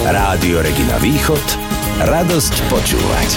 Rádio Regina Východ, radosť počúvať.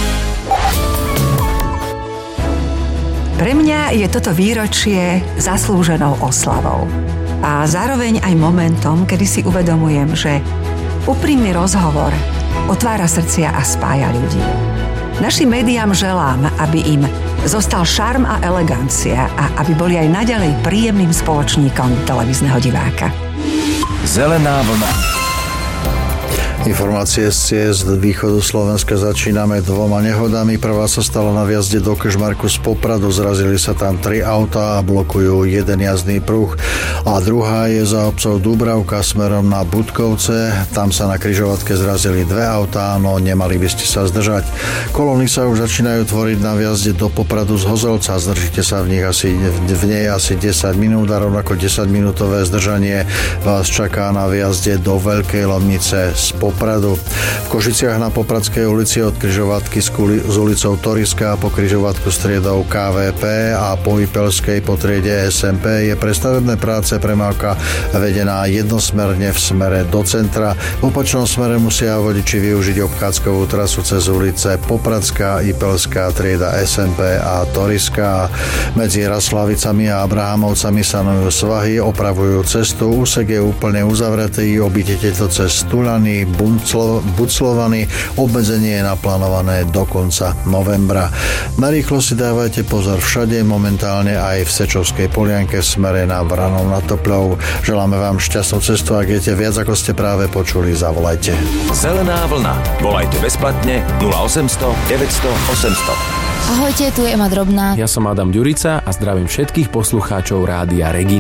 Pre mňa je toto výročie zaslúženou oslavou. A zároveň aj momentom, kedy si uvedomujem, že úprimný rozhovor otvára srdcia a spája ľudí. Našim médiám želám, aby im zostal šarm a elegancia a aby boli aj naďalej príjemným spoločníkom televízneho diváka. Zelená vlna. Informácie z ciest východu Slovenska začíname 2 nehodami. Prvá sa stala na vjazde do Kežmarku z Popradu. Zrazili sa tam 3 autá a blokujú jeden jazdný pruh. A druhá je za obcov Dúbravka smerom na Budkovce. Tam sa na križovatke zrazili 2 autá, no nemali by ste sa zdržať. Kolóny sa už začínajú tvoriť na vjazde do Popradu z Hozelca. Zdržite sa v nej asi 10 minút a rovnako 10-minútové zdržanie vás čaká na vjazde do Veľkej Lomnice z Popradu. V Košiciach na Popradskej ulici od križovatky s ulicou Toriska po križovatku s triedou KVP a po Ipelskej po triede SMP je pre stavebné práce premávka vedená jednosmerne v smere do centra. V opačnom smere musia vodiči využiť obchádzkovú trasu cez ulice Popradská, Ipelská, trieda SMP a Toriska. Medzi Raslavicami a Abrahamovcami sanujú svahy, opravujú cestu. Úsek je úplne uzavretý, obídete to cez Tulany, Buclovany. Obmedzenie je naplánované do konca novembra. Na rýchlosť dávajte pozor všade, momentálne aj v Sečovskej Polianke v smere na Vranov nad Topľou. Želáme vám šťastnú cestu, ak viete viac, ako ste práve počuli, zavolajte. Zelená vlna. Volajte bezplatne 0800 900 800. Ahojte, tu je Ema Drobná. Ja som Adam Ďurica a zdravím všetkých poslucháčov Rádia Regina.